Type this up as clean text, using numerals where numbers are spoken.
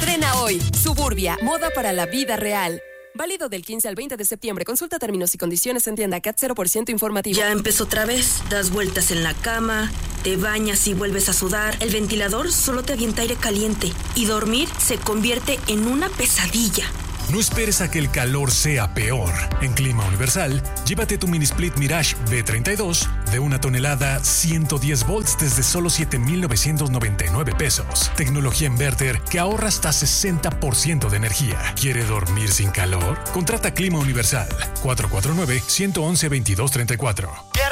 Estrena hoy Suburbia, moda para la vida real. Válido del 15 al 20 de septiembre. Consulta términos y condiciones en tienda CAT 0% informativo. Ya empezó otra vez. Das vueltas en la cama, te bañas y vuelves a sudar. El ventilador solo te avienta aire caliente. Y dormir se convierte en una pesadilla. No esperes a que el calor sea peor. En Clima Universal, llévate tu mini split Mirage B32 de 1 tonelada, 110 volts desde solo 7,999 pesos. Tecnología inverter que ahorra hasta 60% de energía. ¿Quiere dormir sin calor? Contrata Clima Universal 449-111-2234.